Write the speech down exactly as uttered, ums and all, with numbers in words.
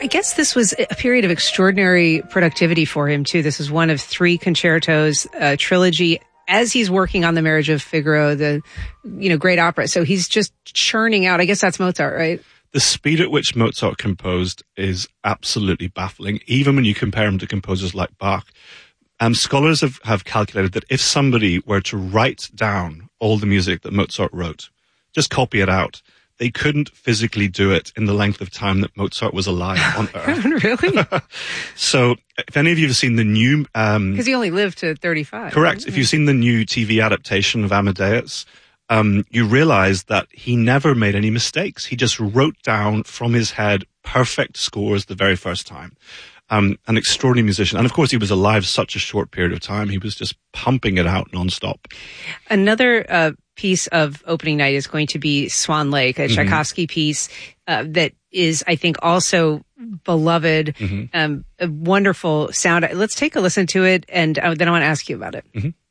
guess this was a period of extraordinary productivity for him, too. This is one of three concertos, uh, trilogy, as he's working on The Marriage of Figaro, the, you know, great opera. So he's just churning out. I guess that's Mozart, right? The speed at which Mozart composed is absolutely baffling, even when you compare him to composers like Bach. Um, scholars have, have calculated that if somebody were to write down all the music that Mozart wrote, just copy it out, they couldn't physically do it in the length of time that Mozart was alive on Earth. Really? So if any of you have seen the new... Because um, he only lived to thirty-five. Correct. If you've seen the new T V adaptation of Amadeus, um, you realize that he never made any mistakes. He just wrote down from his head perfect scores the very first time. Um, an extraordinary musician. And of course, he was alive such a short period of time. He was just pumping it out nonstop. Another uh, piece of opening night is going to be Swan Lake, a mm-hmm. Tchaikovsky piece uh, that is, I think, also beloved, mm-hmm. um, a wonderful sound. Let's take a listen to it, and uh, then I want to ask you about it. Mm-hmm.